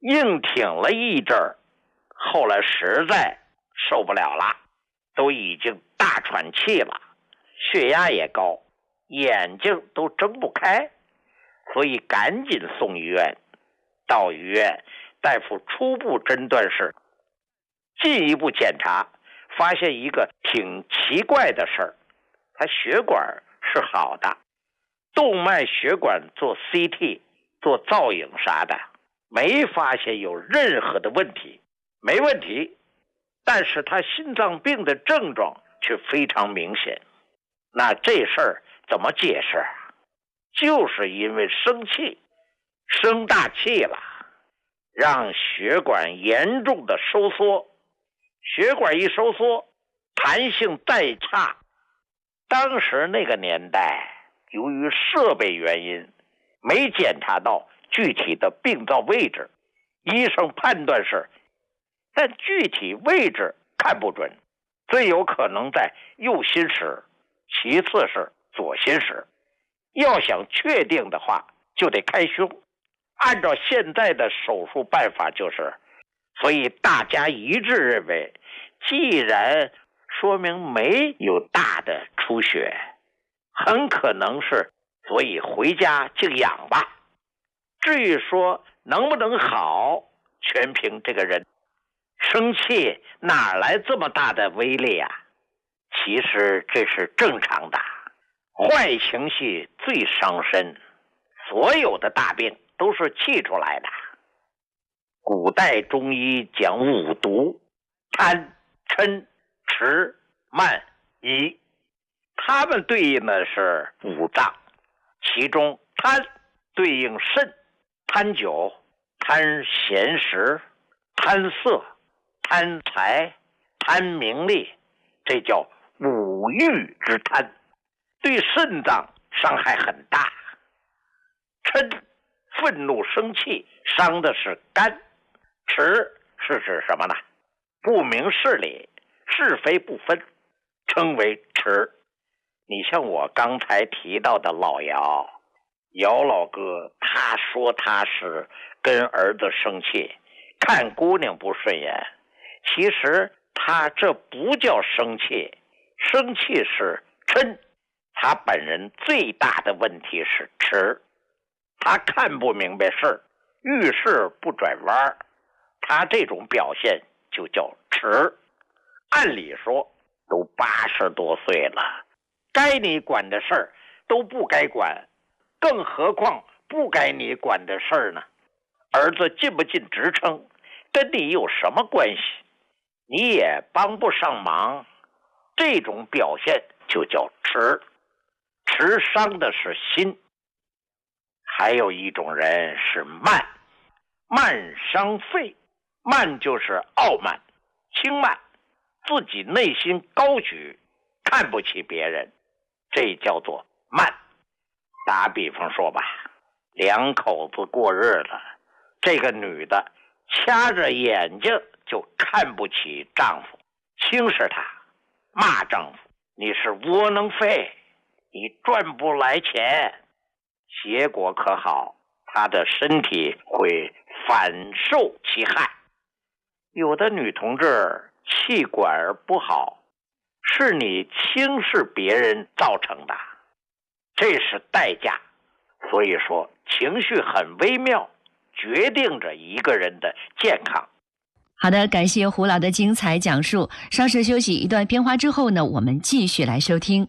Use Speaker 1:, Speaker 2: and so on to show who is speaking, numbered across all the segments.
Speaker 1: 硬挺了一阵儿，后来实在受不了了，都已经大喘气了，血压也高，眼睛都睁不开，所以赶紧送医院。到医院，大夫初步诊断是，进一步检查发现一个挺奇怪的事儿，他血管是好的，动脉血管做 CT 做造影啥的，没发现有任何的问题，没问题，但是他心脏病的症状却非常明显。那这事儿怎么解释啊？就是因为生气，生大气了，让血管严重的收缩，血管一收缩，弹性再差。当时那个年代，由于设备原因，没检查到具体的病灶位置，医生判断是，但具体位置看不准，最有可能在右心室，其次是左心室。要想确定的话，就得开胸。按照现在的手术办法就是，所以大家一致认为，既然说明没有大的出血，很可能是，所以回家静养吧。至于说能不能好，全凭这个人。生气哪来这么大的威力啊？其实这是正常的，坏情绪最伤身，所有的大病都是气出来的。古代中医讲五毒，贪、嗔、痴、慢、疑，它们对应的是五脏，其中贪对应肾，贪酒、贪闲食、贪色、贪财、贪名利，这叫五欲之贪，对肾脏伤害很大。嗔，愤怒生气，伤的是肝。痴是指什么呢？不明事理，是非不分，称为痴。你像我刚才提到的老姚老哥，他说他是跟儿子生气，看姑娘不顺眼，其实他这不叫生气，生气是嗔，他本人最大的问题是痴，他看不明白事儿，遇事不转弯，他这种表现就叫痴。按理说都80多岁了，该你管的事儿都不该管，更何况不该你管的事儿呢？儿子进不进职称跟你有什么关系？你也帮不上忙，这种表现就叫痴。痴伤的是心。还有一种人是慢，慢伤肺。慢就是傲慢、轻慢，自己内心高举，看不起别人，这叫做慢。打比方说吧，两口子过日子，这个女的掐着眼睛就看不起丈夫，轻视他，骂丈夫你是窝囊废，你赚不来钱。结果可好，她的身体会反受其害。有的女同志气管不好，是你轻视别人造成的，这是代价。所以说情绪很微妙，决定着一个人的健康。
Speaker 2: 好的，感谢胡老的精彩讲述。稍事休息一段片花之后呢，我们继续来收听。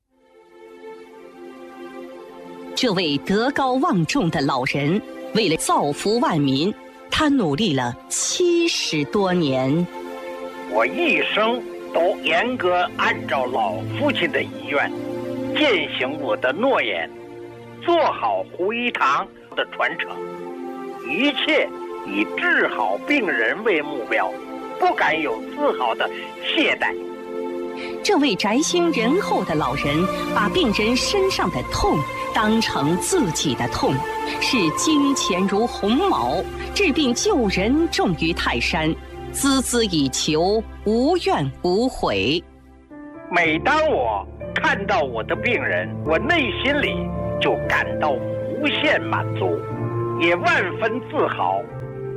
Speaker 3: 这位德高望重的老人，为了造福万民，他努力了70多年。
Speaker 1: 我一生都严格按照老父亲的遗愿，践行我的诺言，做好胡一堂的传承，一切以治好病人为目标，不敢有丝毫的懈怠。
Speaker 3: 这位宅心仁厚的老人，把病人身上的痛当成自己的痛，视金钱如鸿毛，治病救人重于泰山，孜孜以求，无怨无悔。
Speaker 1: 每当我看到我的病人，我内心里就感到无限满足，也万分自豪。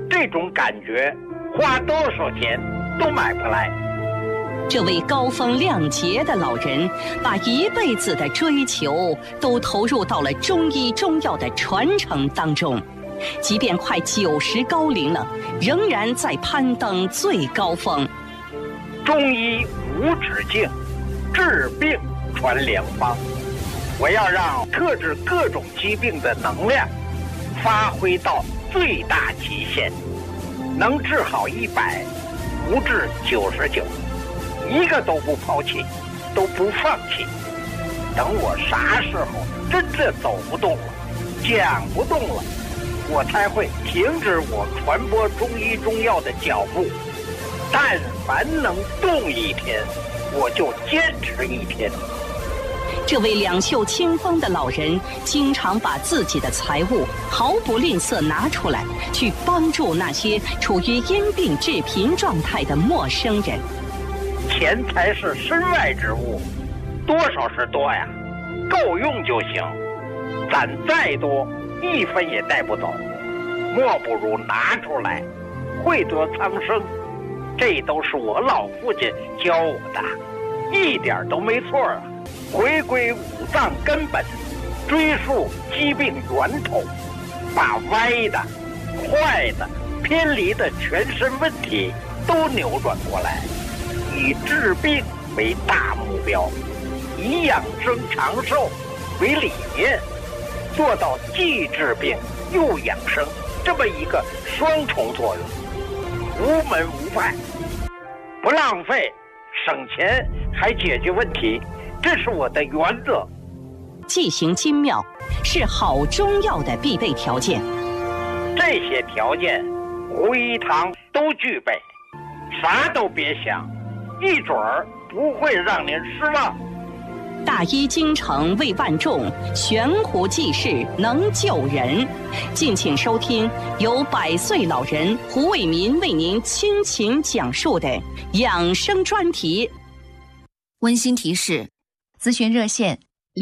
Speaker 1: 这种感觉花多少钱都买不来。
Speaker 3: 这位高风亮节的老人，把一辈子的追求都投入到了中医中药的传承当中，即便快90高龄了，仍然在攀登最高峰。
Speaker 1: 中医无止境，治病传良方。我要让克制各种疾病的能量发挥到最大极限，能治好100，不治99，一个都不抛弃，都不放弃。等我啥时候真的走不动了，讲不动了，我才会停止我传播中医中药的脚步。但凡能动一天，我就坚持1天。
Speaker 3: 这位两袖清风的老人，经常把自己的财物毫不吝啬拿出来，去帮助那些处于因病致贫状态的陌生人。
Speaker 1: 钱财是身外之物，多少是多呀，够用就行。攒再多，1分也带不走，莫不如拿出来，惠泽苍生。这都是我老父亲教我的，一点都没错啊。回归五脏根本，追溯疾病源头，把歪的、坏的、偏离的全身问题都扭转过来，以治病为大目标，以养生长寿为理念，做到既治病又养生这么一个双重作用，无门无派，不浪费，省钱还解决问题，这是我的原则。
Speaker 3: 剂行精妙是好中药的必备条件，
Speaker 1: 这些条件胡一堂都具备，啥都别想，一准儿不会让您失望。
Speaker 3: 大医精诚为万众，悬壶济世能救人。敬请收听由100岁老人胡卫民为您倾情讲述的养生专题。
Speaker 2: 温馨提示：咨询热线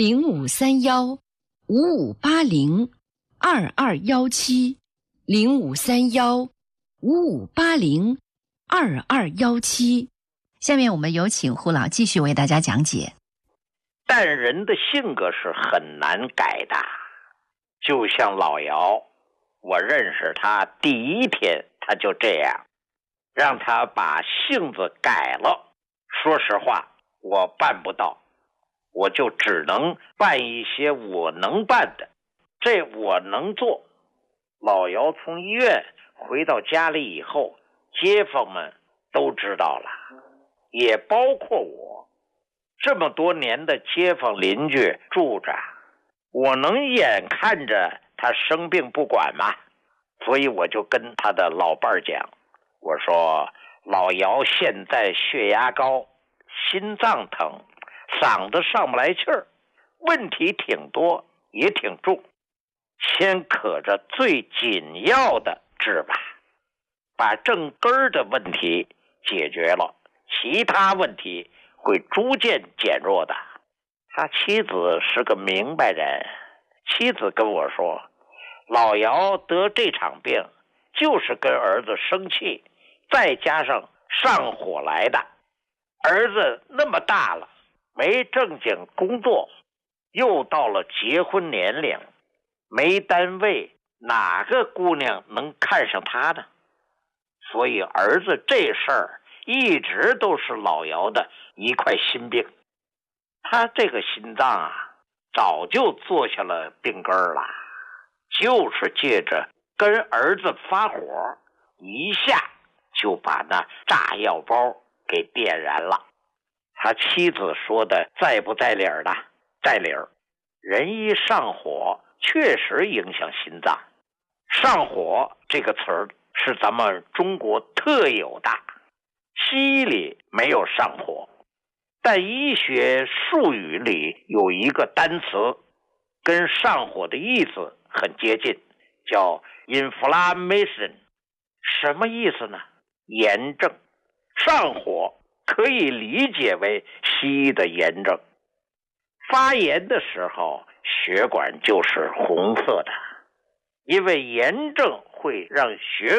Speaker 2: 0531-5580-2217，0531-5580-2217。下面我们有请胡老继续为大家讲解。
Speaker 1: 但人的性格是很难改的，就像老姚，我认识他第1天他就这样，让他把性子改了，说实话我办不到，我就只能办一些我能办的，这我能做。老姚从医院回到家里以后，街坊们都知道了，也包括我。这么多年的街坊邻居住着，我能眼看着他生病不管吗？所以我就跟他的老伴儿讲，我说老姚现在血压高，心脏疼，嗓子上不来气儿，问题挺多也挺重，先可着最紧要的治吧，把正根儿的问题解决了，其他问题会逐渐减弱的。他妻子是个明白人，妻子跟我说，老姚得这场病就是跟儿子生气，再加上上火来的。儿子那么大了，没正经工作，又到了结婚年龄，没单位，哪个姑娘能看上他呢？所以儿子这事儿一直都是老姚的一块心病。他这个心脏啊，早就坐下了病根了，就是借着跟儿子发火，一下就把那炸药包给点燃了。他妻子说的在不在理儿的？在理儿。人一上火，确实影响心脏。上火这个词儿是咱们中国特有的，西医里没有上火，但医学术语里有一个单词跟上火的意思很接近，叫 inflammation。 什么意思呢？炎症。上火可以理解为西医的炎症。发炎的时候血管就是红色的，因为炎症会让血